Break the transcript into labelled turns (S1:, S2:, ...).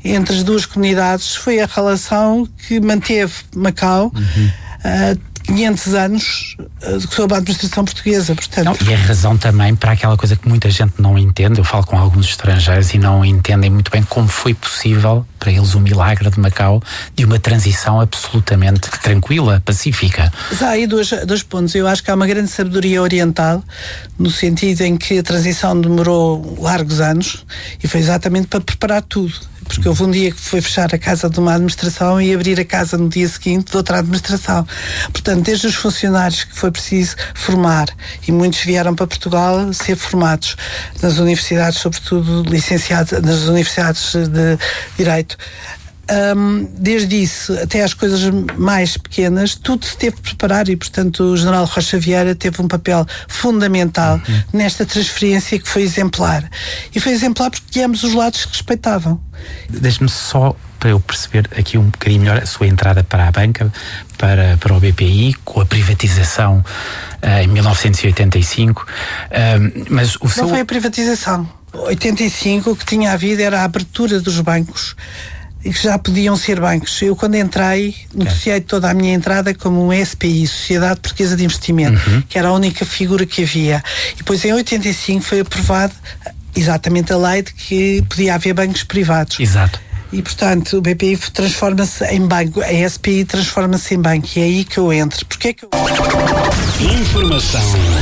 S1: entre as duas comunidades foi a relação que manteve Macau 500 anos sob a administração portuguesa, portanto.
S2: Não, e a razão também para aquela coisa que muita gente não entende, eu falo com alguns estrangeiros e não entendem muito bem como foi possível para eles o milagre de Macau de uma transição absolutamente tranquila, pacífica.
S1: Mas há aí dois pontos. Eu acho que há uma grande sabedoria oriental, no sentido em que a transição demorou largos anos e foi exatamente para preparar tudo. Porque houve um dia que foi fechar a casa de uma administração e abrir a casa no dia seguinte de outra administração. Portanto, desde os funcionários que foi preciso formar, e muitos vieram para Portugal ser formados nas universidades, sobretudo licenciados nas universidades de Direito. Desde isso até às coisas mais pequenas, tudo se teve que preparar e, portanto, o General Rocha Vieira teve um papel fundamental nesta transferência que foi exemplar. E foi exemplar porque ambos os lados se respeitavam.
S2: Deixe-me só, para eu perceber aqui um bocadinho melhor a sua entrada para a banca, para o BPI, com a privatização em 1985, mas o seu...
S1: Não foi a privatização. Em 85 o que tinha havido era a abertura dos bancos e que já podiam ser bancos. Eu, quando entrei, negociei toda a minha entrada como um SPI, Sociedade Portuguesa de Investimento, que era a única figura que havia. E depois, em 85, foi aprovado exatamente a lei de que podia haver bancos privados.
S2: Exato.
S1: E, portanto, o BPI transforma-se em banco, a SPI transforma-se em banco, e é aí que eu entro. Porquê que eu...
S3: Informação